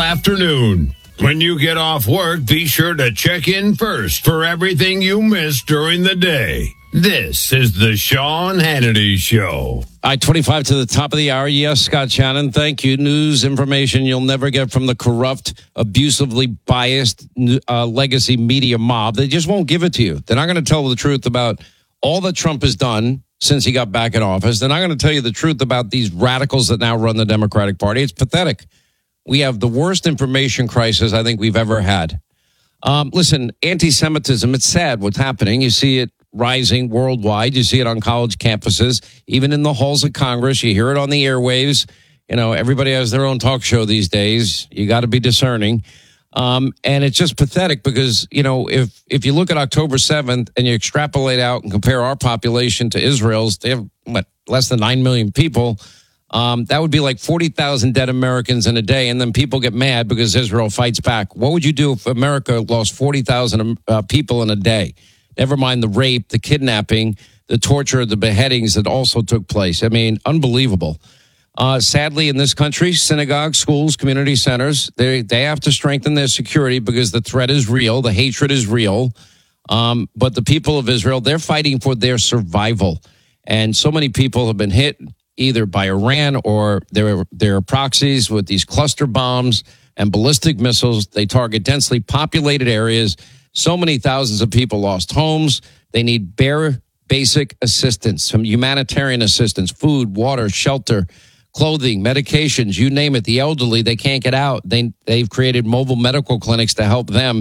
afternoon. When you get off work, be sure to check in first for everything you missed during the day. This is the Sean Hannity Show. I-25 to the top of the hour. Yes, Scott Shannon, thank you. News, information you'll never get from the corrupt, abusively biased legacy media mob. They just won't give it to you. They're not going to tell the truth about all that Trump has done since he got back in office. They're not going to tell you the truth about these radicals that now run the Democratic Party. It's pathetic. We have the worst information crisis I think we've ever had. Listen, anti-Semitism, it's sad what's happening. You see it rising worldwide. You see it on college campuses, even in the halls of Congress. You hear it on the airwaves. You know, everybody has their own talk show these days. You got to be discerning. And it's just pathetic because, you know, if you look at October 7th and you extrapolate out and compare our population to Israel's, they have, less than 9 million people. That would be like 40,000 dead Americans in a day. And then people get mad because Israel fights back. What would you do if America lost 40,000 people in a day? Never mind the rape, the kidnapping, the torture, the beheadings that also took place. I mean, unbelievable. Sadly, in this country, synagogues, schools, community centers, they have to strengthen their security because the threat is real. The hatred is real. But the people of Israel, they're fighting for their survival. And so many people have been hit either by Iran or their proxies with these cluster bombs and ballistic missiles. They target densely populated areas. So many thousands of people lost homes. They need bare basic assistance, some humanitarian assistance, food, water, shelter, clothing, medications, you name it. The elderly, they can't get out. They've created mobile medical clinics to help them.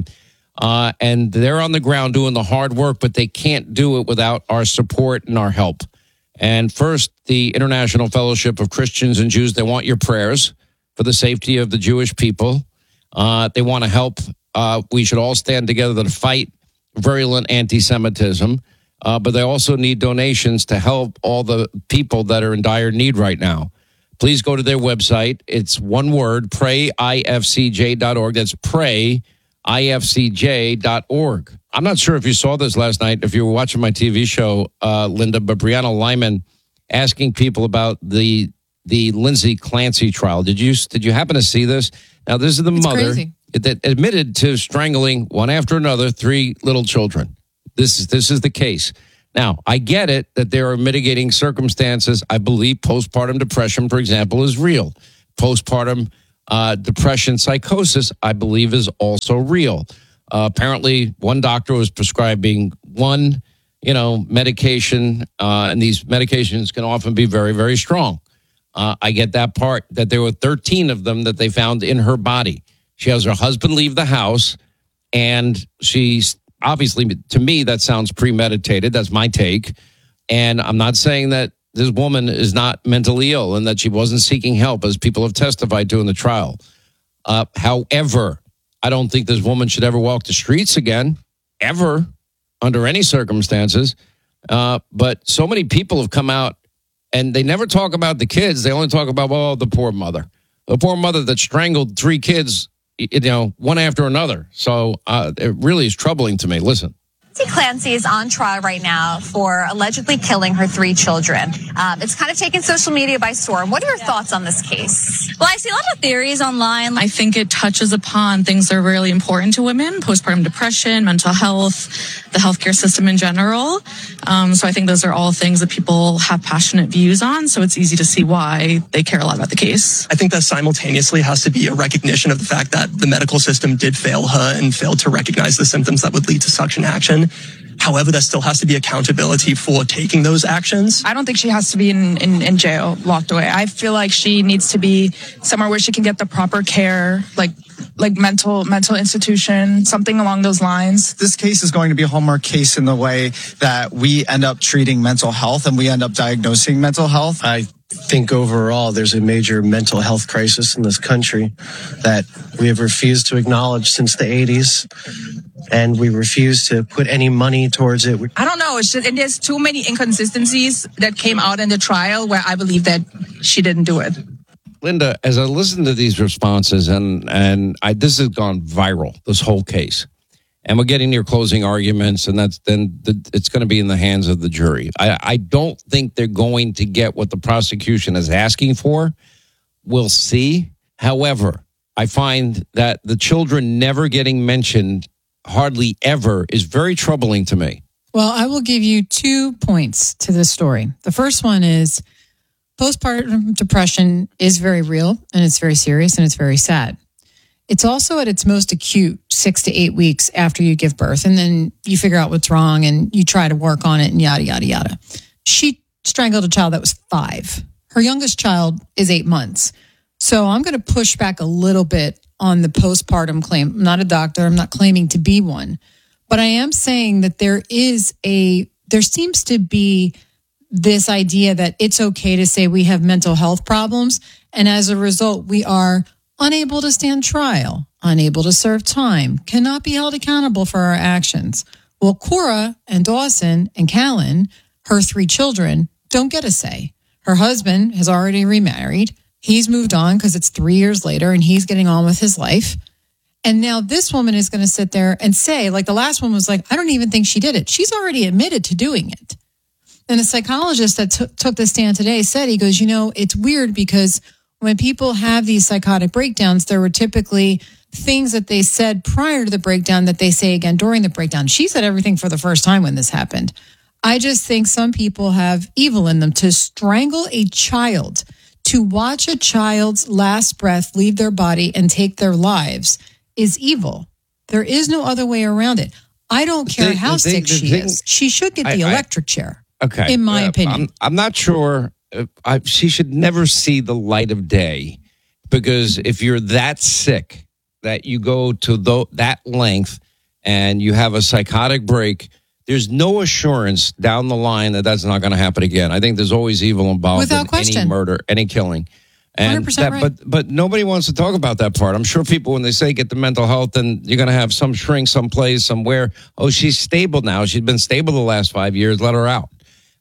And they're on the ground doing the hard work, but they can't do it without our support and our help. And first, the International Fellowship of Christians and Jews, they want your prayers for the safety of the Jewish people. They want to help. We should all stand together to fight virulent anti-Semitism. But they also need donations to help all the people that are in dire need right now. Please go to their website. It's one word, prayifcj.org. That's prayifcj.org. I'm not sure if you saw this last night, if you were watching my TV show, Linda, but Brianna Lyman asking people about the Lindsay Clancy trial. Did you happen to see this? Now, this is the mother that admitted to strangling one after another 3 little children. This is the case. Now, I get it that there are mitigating circumstances. I believe postpartum depression, for example, is real. Postpartum depression psychosis, I believe, is also real. Apparently, one doctor was prescribing one, medication, and these medications can often be very, very strong. I get that part, that there were 13 of them that they found in her body. She has her husband leave the house, and she's obviously, to me, that sounds premeditated. That's my take. And I'm not saying that this woman is not mentally ill and that she wasn't seeking help, as people have testified to in the trial. However, I don't think this woman should ever walk the streets again, ever, under any circumstances. But so many people have come out, and they never talk about the kids. They only talk about, the poor mother. The poor mother that strangled 3 kids, one after another. So it really is troubling to me. Listen. Lindsay Clancy is on trial right now for allegedly killing her 3 children. It's kind of taken social media by storm. What are your thoughts on this case? Well, I see a lot of theories online. I think it touches upon things that are really important to women: postpartum depression, mental health, the healthcare system in general. So I think those are all things that people have passionate views on. So it's easy to see why they care a lot about the case. I think that simultaneously has to be a recognition of the fact that the medical system did fail her and failed to recognize the symptoms that would lead to suction action. However, there still has to be accountability for taking those actions. I don't think she has to be in jail, locked away. I feel like she needs to be somewhere where she can get the proper care, like mental institution, something along those lines. This case is going to be a hallmark case in the way that we end up treating mental health and we end up diagnosing mental health. I think overall there's a major mental health crisis in this country that we have refused to acknowledge since the 80s. And we refuse to put any money towards it. I don't know. There's too many inconsistencies that came out in the trial where I believe that she didn't do it. Linda, as I listen to these responses, and this has gone viral, this whole case, and we're getting near closing arguments, and it's going to be in the hands of the jury. I don't think they're going to get what the prosecution is asking for. We'll see. However, I find that the children never getting mentioned hardly ever is very troubling to me. Well, I will give you 2 points to this story. The first one is postpartum depression is very real and it's very serious and it's very sad. It's also at its most acute 6 to 8 weeks after you give birth. And then you figure out what's wrong and you try to work on it and yada, yada, yada. She strangled a child that was 5. Her youngest child is 8 months. So I'm going to push back a little bit on the postpartum claim. I'm not a doctor. I'm not claiming to be one. But I am saying that there seems to be this idea that it's okay to say we have mental health problems. And as a result, we are unable to stand trial, unable to serve time, cannot be held accountable for our actions. Well, Cora and Dawson and Callan, her 3 children, don't get a say. Her husband has already remarried. He's moved on because it's 3 years later and he's getting on with his life. And now this woman is going to sit there and say, like the last one was like, I don't even think she did it. She's already admitted to doing it. And the psychologist that took the stand today said, he goes, it's weird because when people have these psychotic breakdowns, there were typically things that they said prior to the breakdown that they say again during the breakdown. She said everything for the first time when this happened. I just think some people have evil in them. To strangle a child, to watch a child's last breath leave their body and take their lives is evil. There is no other way around it. I don't care how sick she is. She should get the electric chair. Okay. In my opinion. I'm not sure. She should never see the light of day, because if you're that sick that you go to that length and you have a psychotic break, there's no assurance down the line that that's not going to happen again. I think there's always evil involved without in question. Any murder, any killing. And 100% right. But nobody wants to talk about that part. I'm sure people, when they say get the mental health, then you're going to have some shrink someplace, somewhere. Oh, she's stable now. She's been stable the last 5 years. Let her out.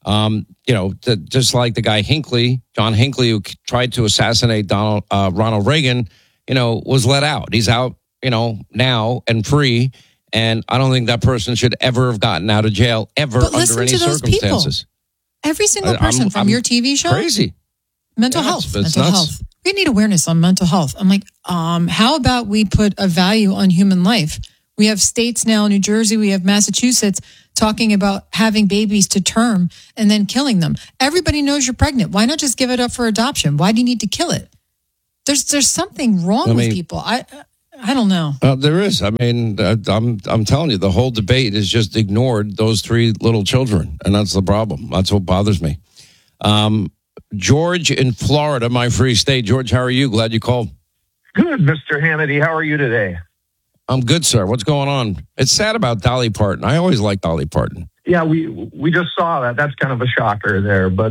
Just like the guy John Hinckley, who tried to assassinate Ronald Reagan, was let out. He's out, now and free. And I don't think that person should ever have gotten out of jail ever under any circumstances. People. Every single person from your TV show. Crazy. Mental health. We need awareness on mental health. I'm like, how about we put a value on human life? We have states now, New Jersey, we have Massachusetts, talking about having babies to term and then killing them. Everybody knows you're pregnant. Why not just give it up for adoption? Why do you need to kill it? There's something wrong with people. I don't know. There is. I mean, I'm telling you, the whole debate has just ignored those 3 little children, and that's the problem. That's what bothers me. George in Florida, my free state. George, how are you? Glad you called. Good, Mr. Hannity. How are you today? I'm good, sir. What's going on? It's sad about Dolly Parton. I always liked Dolly Parton. Yeah, we just saw that. That's kind of a shocker there, but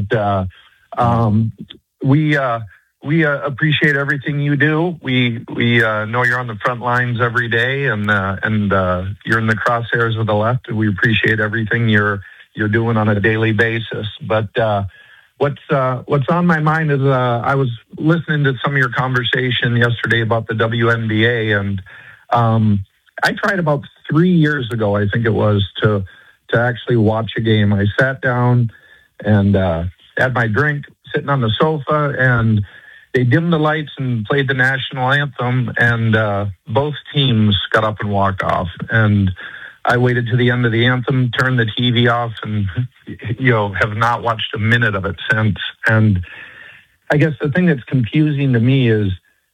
we appreciate everything you do. We know you're on the front lines every day, and you're in the crosshairs of the left. We appreciate everything you're doing on a daily basis. But what's on my mind is I was listening to some of your conversation yesterday about the WNBA, and I tried about 3 years ago, I think it was, to actually watch a game. I sat down and had my drink, sitting on the sofa, and they dimmed the lights and played the national anthem, and both teams got up and walked off. And I waited to the end of the anthem, turned the TV off, and have not watched a minute of it since. And I guess the thing that's confusing to me is,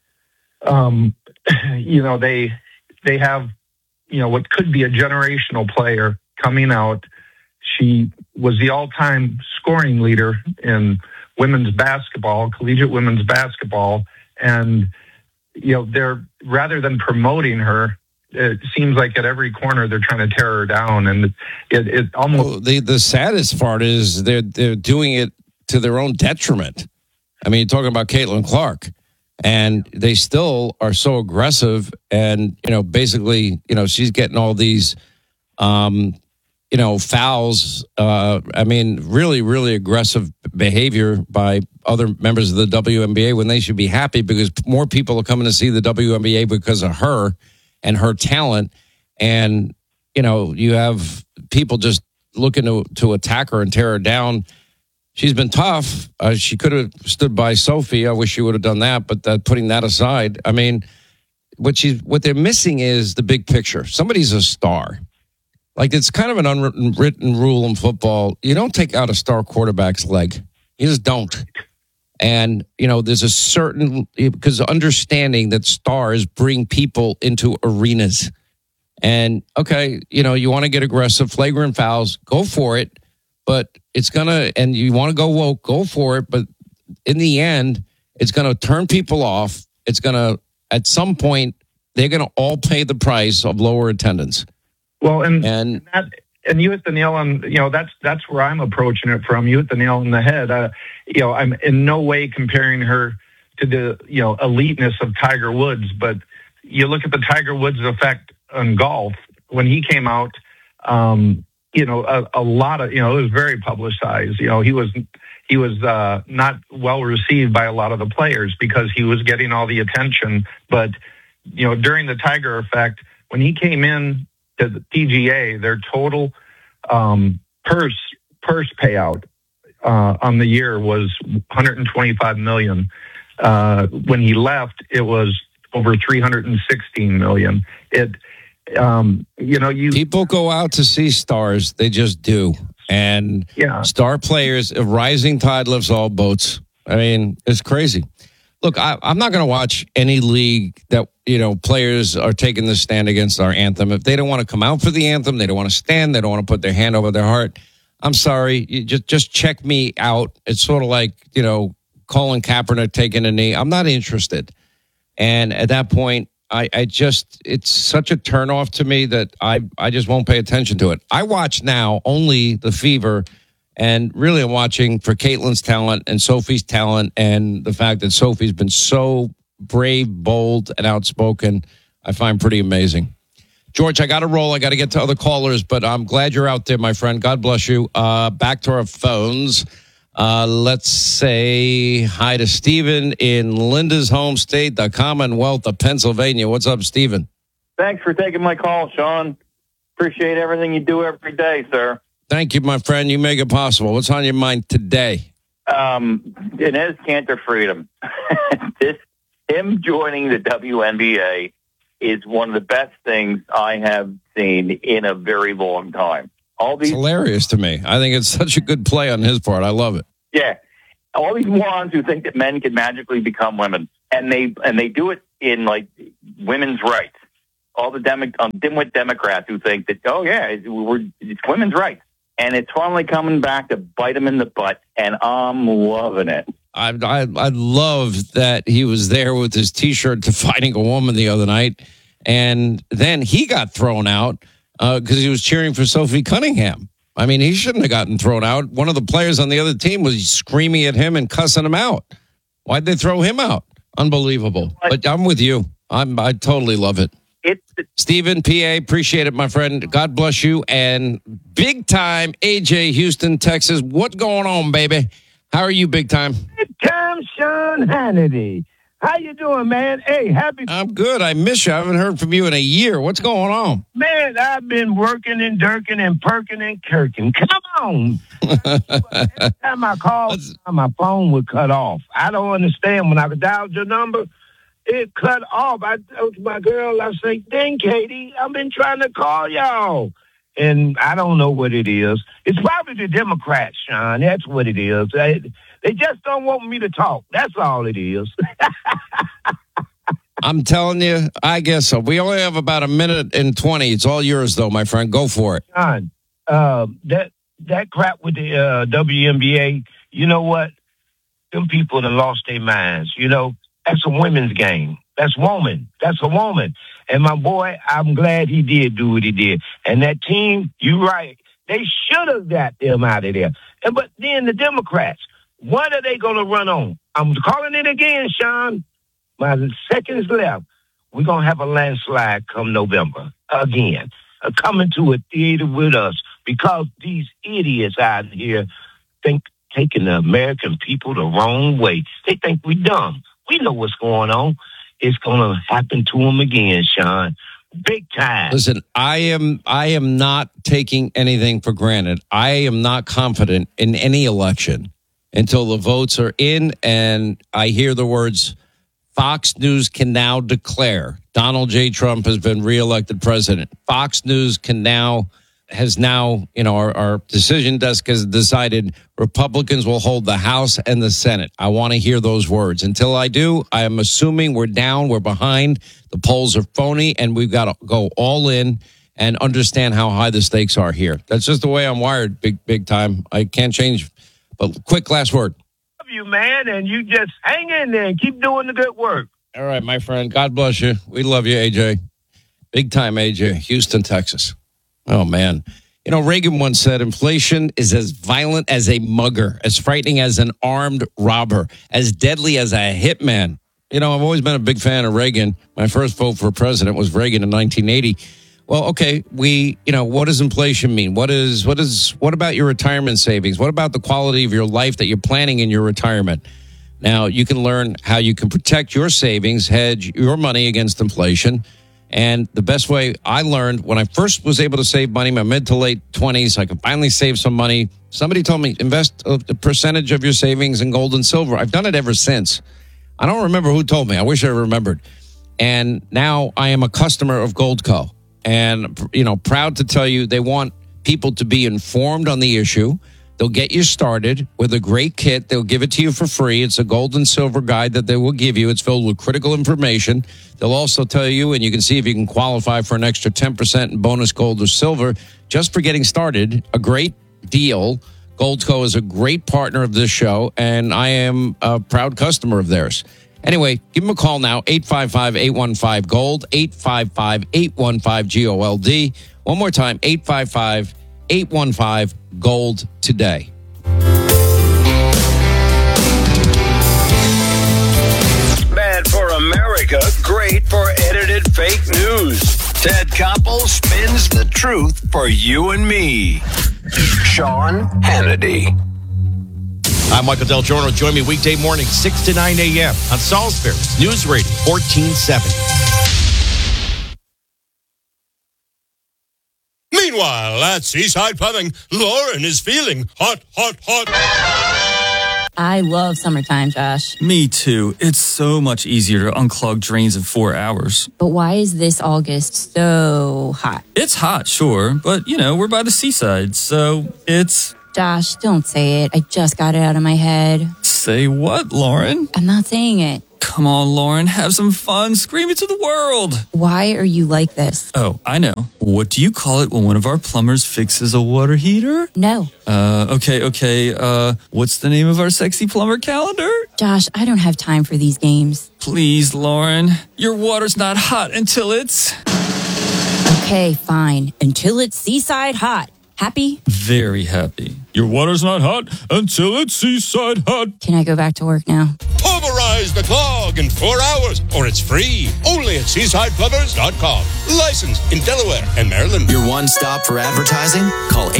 they have, what could be a generational player coming out. She was the all-time scoring leader in women's basketball, collegiate women's basketball. And, they're, rather than promoting her, it seems like at every corner they're trying to tear her down. And it almost... The saddest part is they're doing it to their own detriment. I mean, you're talking about Caitlin Clark. And they still are so aggressive, and basically, she's getting all these, fouls. I mean, really, really aggressive behavior by other members of the WNBA when they should be happy because more people are coming to see the WNBA because of her and her talent. And you have people just looking to attack her and tear her down. She's been tough. She could have stood by Sophie. I wish she would have done that. But putting that aside, I mean, what they're missing is the big picture. Somebody's a star. Like, it's kind of an unwritten rule in football. You don't take out a star quarterback's leg. You just don't. And, there's a certain, because understanding that stars bring people into arenas. And, okay, you want to get aggressive, flagrant fouls, go for it. But and you want to go woke, go for it. But in the end, it's going to turn people off. It's going to, at some point, they're going to all pay the price of lower attendance. Well, and you hit the nail on, that's where I'm approaching it from. You hit the nail on the head. I'm in no way comparing her to the, eliteness of Tiger Woods, but you look at the Tiger Woods effect on golf when he came out, a lot of, it was very publicized. He was not well received by a lot of the players because he was getting all the attention. But, during the Tiger effect, when he came in to the PGA, their total purse payout on the year was $125 million. When he left, it was over $316 million. People go out to see stars; they just do. And star players, a rising tide lifts all boats. I mean, it's crazy. Look, I'm not going to watch any league that, players are taking the stand against our anthem. If they don't want to come out for the anthem, they don't want to stand, they don't want to put their hand over their heart, I'm sorry. You just check me out. It's sort of like, Colin Kaepernick taking a knee. I'm not interested. And at that point, it's such a turnoff to me that I just won't pay attention to it. I watch now only the Fever, and really I'm watching for Caitlin's talent and Sophie's talent, and the fact that Sophie's been so brave, bold, and outspoken, I find pretty amazing. George, I got to roll. I got to get to other callers, but I'm glad you're out there, my friend. God bless you. Back to our phones. Let's say hi to Stephen in Linda's home state, the Commonwealth of Pennsylvania. What's up, Stephen? Thanks for taking my call, Sean. Appreciate everything you do every day, sir. Thank you, my friend. You make it possible. What's on your mind today? Inez Cantor Freedom. Him joining the WNBA is one of the best things I have seen in a very long time. It's hilarious to me. I think it's such a good play on his part. I love it. Yeah. All these morons who think that men can magically become women, and they do it in, like, women's rights. All the dimwit Democrats who think that, it's women's rights. And it's finally coming back to bite them in the butt, and I'm loving it. I love that he was there with his T-shirt defying a woman the other night, and then he got thrown out because he was cheering for Sophie Cunningham. I mean, he shouldn't have gotten thrown out. One of the players on the other team was screaming at him and cussing him out. Why'd they throw him out? Unbelievable. But I'm with you. I totally love it. Stephen, PA, appreciate it, my friend. God bless you. And big time, AJ, Houston, Texas. What's going on, baby? How are you, big time? Big time, Sean Hannity. How you doing, man? Hey, I'm good. I miss you. I haven't heard from you in a year. What's going on? Man, I've been working and dirking and perking and kirking. Come on. Every time I call, my phone would cut off. I don't understand. When I dialed your number, it cut off. I told my girl, I say, dang, Katie, I've been trying to call y'all. And I don't know what it is. It's probably the Democrats, Sean. That's what it is. They just don't want me to talk. That's all it is. I'm telling you, I guess so. We only have about a minute and 20. It's all yours, though, my friend. Go for it. Sean, that crap with the WNBA, you know what? Them people have lost their minds. That's a women's game. That's a woman. And my boy, I'm glad he did do what he did. And that team, you're right. They should have got them out of there. But then the Democrats, what are they going to run on? I'm calling it again, Sean. My seconds left. We're going to have a landslide come November again. Coming to a theater with us because these idiots out here think taking the American people the wrong way. They think we're dumb. We know what's going on. It's going to happen to them again, Sean. Big time. Listen, I am not taking anything for granted. I am not confident in any election until the votes are in and I hear the words, Fox News can now declare Donald J. Trump has been reelected president. Fox News has now, our decision desk has decided Republicans will hold the House and the Senate. I want to hear those words. Until I do, I am assuming we're down, we're behind, the polls are phony, and we've got to go all in and understand how high the stakes are here. That's just the way I'm wired, big time. I can't change. But quick last word. Love you, man, and you just hang in there and keep doing the good work. All right, my friend. God bless you. We love you, AJ. Big time, AJ. Houston, Texas. Oh, man. Reagan once said inflation is as violent as a mugger, as frightening as an armed robber, as deadly as a hitman. I've always been a big fan of Reagan. My first vote for president was Reagan in 1980. Well, okay, what does inflation mean? What about your retirement savings? What about the quality of your life that you're planning in your retirement? Now, you can learn how you can protect your savings, hedge your money against inflation. And the best way I learned when I first was able to save money, my mid to late 20s, I could finally save some money. Somebody told me, invest a percentage of your savings in gold and silver. I've done it ever since. I don't remember who told me. I wish I remembered. And now I am a customer of Goldco. And, proud to tell you, they want people to be informed on the issue. They'll get you started with a great kit. They'll give it to you for free. It's a gold and silver guide that they will give you. It's filled with critical information. They'll also tell you, and you can see if you can qualify for an extra 10% in bonus gold or silver just for getting started. A great deal. Goldco is a great partner of this show, and I am a proud customer of theirs. Anyway, give them a call now, 855-815-GOLD, 855-815-GOLD. One more time, 855-815-GOLD today. Bad for America, great for edited fake news. Ted Koppel spins the truth for you and me. Sean Hannity. I'm Michael Del Giorno. Join me weekday morning, 6 to 9 a.m. on Salisbury's News Radio 1470. Meanwhile, at Seaside Plumbing, Lauren is feeling hot. I love summertime, Josh. Me too. It's so much easier to unclog drains in 4 hours. But why is this August so hot? It's hot, sure, but, we're by the seaside, so it's... Josh, don't say it. I just got it out of my head. Say what, Lauren? I'm not saying it. Come on, Lauren. Have some fun. Scream it to the world. Why are you like this? Oh, I know. What do you call it when one of our plumbers fixes a water heater? No. Okay. What's the name of our sexy plumber calendar? Josh, I don't have time for these games. Please, Lauren. Your water's not hot until it's... Okay, fine. Until it's seaside hot. Happy? Very happy. Your water's not hot until it's seaside hot. Can I go back to work now? Pulverize the clog in 4 hours, or it's free. Only at SeasidePlumbers.com. Licensed in Delaware and Maryland. Your one stop for advertising? Call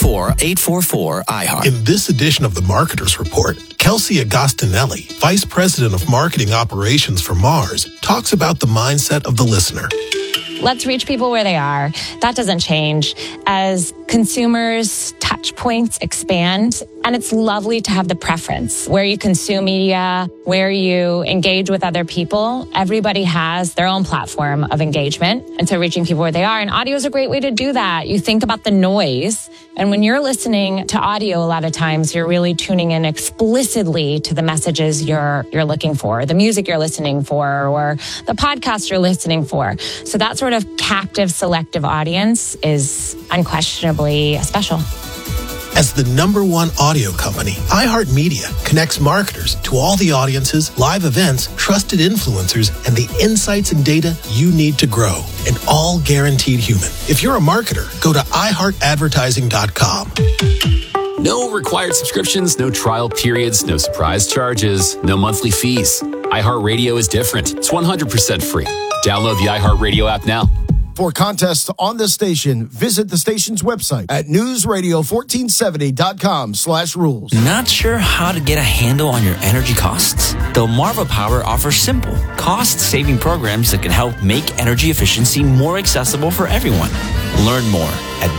844-844-IHEART. In this edition of the Marketers Report, Kelsey Agostinelli, Vice President of Marketing Operations for Mars, talks about the mindset of the listener. Let's reach people where they are. That doesn't change. As consumers' touch points expand, and it's lovely to have the preference where you consume media, where you engage with other people. Everybody has their own platform of engagement, and so reaching people where they are. And audio is a great way to do that. You think about the noise, and when you're listening to audio, a lot of times you're really tuning in explicitly to the messages you're looking for, the music you're listening for, or the podcast you're listening for. So that sort of captive, selective audience is unquestionably special. As the #1 audio company, iHeartMedia connects marketers to all the audiences, live events, trusted influencers, and the insights and data you need to grow, and all guaranteed human. If you're a marketer, go to iHeartAdvertising.com. No required subscriptions, no trial periods, no surprise charges, no monthly fees. iHeartRadio is different. It's 100% free. Download the iHeartRadio app now. For contests on this station, visit the station's website at newsradio1470.com/rules. Not sure how to get a handle on your energy costs? Delmarva Power offers simple, cost-saving programs that can help make energy efficiency more accessible for everyone. Learn more at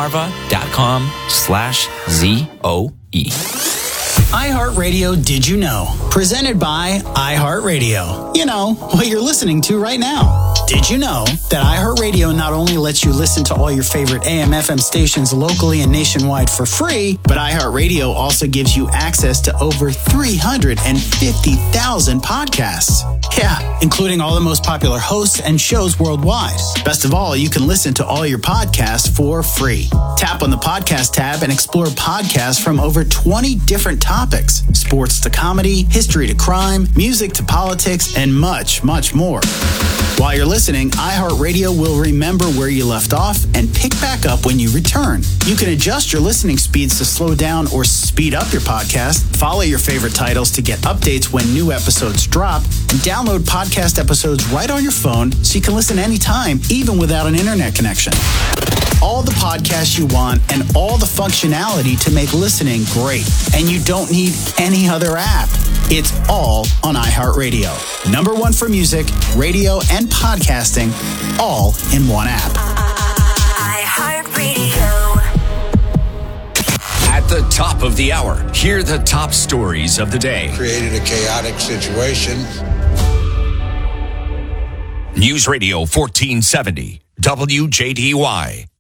delmarva.com/ZOE. iHeartRadio Did You Know? Presented by iHeartRadio. You know, what you're listening to right now. Did you know that iHeartRadio not only lets you listen to all your favorite AM/FM stations locally and nationwide for free, but iHeartRadio also gives you access to over 350,000 podcasts. Yeah, including all the most popular hosts and shows worldwide. Best of all, you can listen to all your podcasts for free. Tap on the podcast tab and explore podcasts from over 20 different topics. Sports to comedy, history to crime, music to politics, and much, much more. While you're listening, iHeartRadio will remember where you left off and pick back up when you return. You can adjust your listening speeds to slow down or speed up your podcast, follow your favorite titles to get updates when new episodes drop, and download podcast episodes right on your phone so you can listen anytime, even without an internet connection. All the podcasts you want and all the functionality to make listening great. And you don't need any other app. It's all on iHeartRadio. Number one for music, radio, and podcasting, all in one app. iHeartRadio. At the top of the hour, hear the top stories of the day. Created a chaotic situation. News Radio 1470, WJDY.